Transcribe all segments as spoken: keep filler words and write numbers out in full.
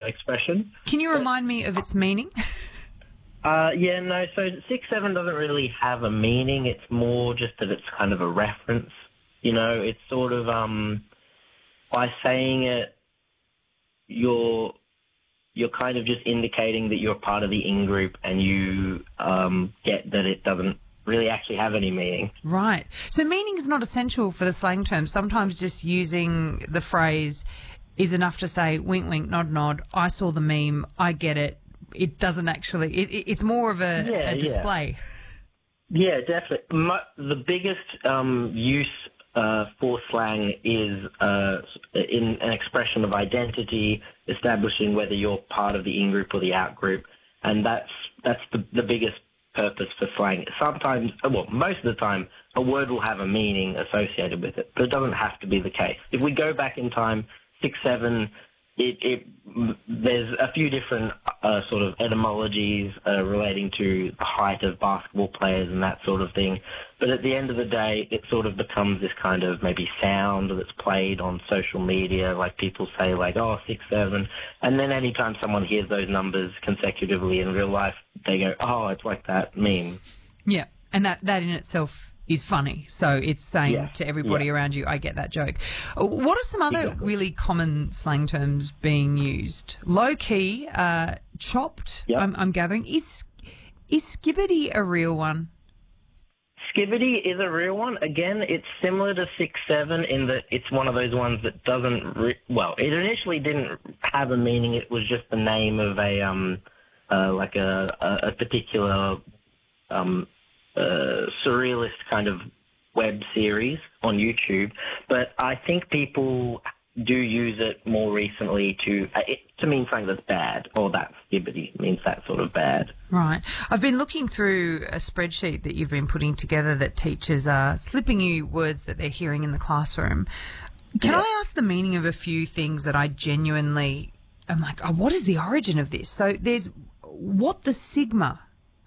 expression. Can you remind me of its meaning? Uh, yeah, no, so six seven doesn't really have a meaning. It's more just that it's kind of a reference. You know, it's sort of, um, by saying it, you're, you're kind of just indicating that you're part of the in-group and you um, get that it doesn't really actually have any meaning. Right. So meaning is not essential for the slang term. Sometimes just using the phrase is enough to say, wink, wink, nod, nod, I saw the meme, I get it. It doesn't actually, it, it's more of a, yeah, a display. Yeah, yeah definitely. My, the biggest um, use uh, for slang is uh, in an expression of identity, establishing whether you're part of the in-group or the out-group, and that's that's the, the biggest purpose for slang. Sometimes, well, most of the time, a word will have a meaning associated with it, but it doesn't have to be the case. If we go back in time, six, seven, it, it there's a few different uh, sort of etymologies uh, relating to the height of basketball players and that sort of thing. But at the end of the day, it sort of becomes this kind of maybe sound that's played on social media, like people say like, oh, six, seven. And then anytime someone hears those numbers consecutively in real life, they go, oh, it's like that meme. Yeah, and that, that in itself is funny. So it's saying yeah. to everybody yeah. around you, I get that joke. What are some other exactly. really common slang terms being used? Low key, uh, chopped, yep. I'm, I'm gathering. Is, is skibbity a real one? Skibbity is a real one. Again, it's similar to six seven in that it's one of those ones that doesn't, re- well, it initially didn't have a meaning. It was just the name of a, um, uh, like a, a, a particular, um, uh, surrealist kind of web series on YouTube. But I think people do use it more recently to, uh, it, to mean something that's bad, or that skibbity means that sort of bad. Right. I've been looking through a spreadsheet that you've been putting together that teachers are slipping you words that they're hearing in the classroom. Can yeah. I ask the meaning of a few things that I genuinely am like, oh, what is the origin of this? So there's what the sigma.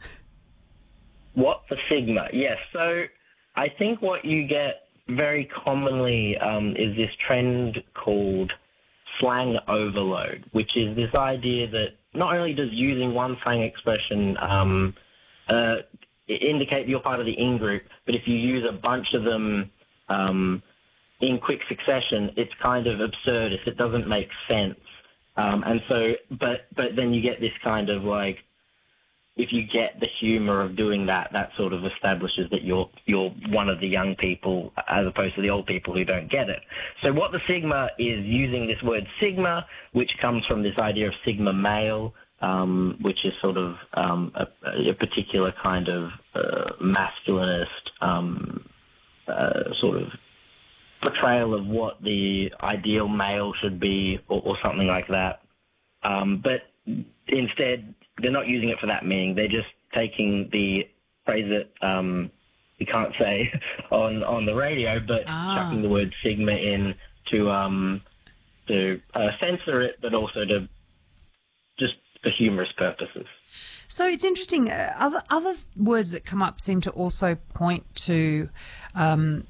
What the sigma? Yes. So I think what you get very commonly um, is this trend called slang overload, which is this idea that not only does using one slang expression um, uh, indicate you're part of the in-group, but if you use a bunch of them um, in quick succession, it's kind of absurd if it doesn't make sense. Um, and so, but but then you get this kind of like, if you get the humor of doing that, that sort of establishes that you're you're one of the young people as opposed to the old people who don't get it. So what the sigma is using this word sigma, which comes from this idea of sigma male, um, which is sort of um, a, a particular kind of uh, masculinist um, uh, sort of portrayal of what the ideal male should be, or, or something like that. Um, but instead, they're not using it for that meaning. They're just taking the phrase that um, you can't say on, on the radio, but ah. chucking the word sigma in to um, to uh, censor it, but also to just for humorous purposes. So it's interesting. Uh, other other words that come up seem to also point to um,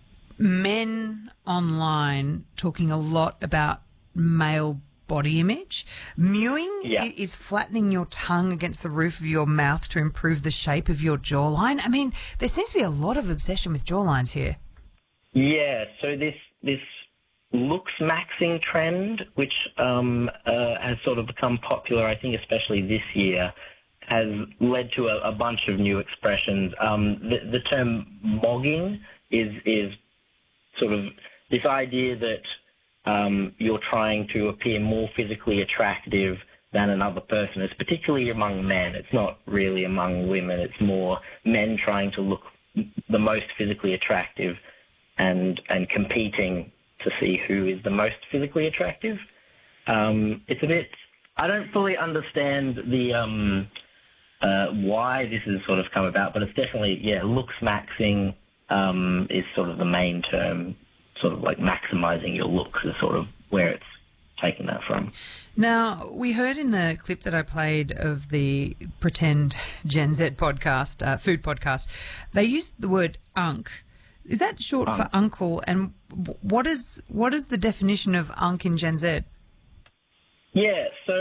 men online talking a lot about male body image. Mewing yeah. is flattening your tongue against the roof of your mouth to improve the shape of your jawline. I mean, there seems to be a lot of obsession with jawlines here. Yeah, so this this looks maxing trend, which um, uh, has sort of become popular, I think especially this year, has led to a, a bunch of new expressions. Um, the, the term mogging is is sort of this idea that Um, you're trying to appear more physically attractive than another person. It's particularly among men. It's not really among women. It's more men trying to look the most physically attractive and and competing to see who is the most physically attractive. Um, it's a bit... I don't fully understand the um, uh, why this has sort of come about, but it's definitely, yeah, looks maxing um, is sort of the main term. Sort of like maximizing your looks is sort of where it's taking that from. Now, we heard in the clip that I played of the pretend Gen Z podcast, uh, food podcast, they used the word unk. Is that short um, for uncle? And what is what is the definition of unk in Gen Z? Yeah, so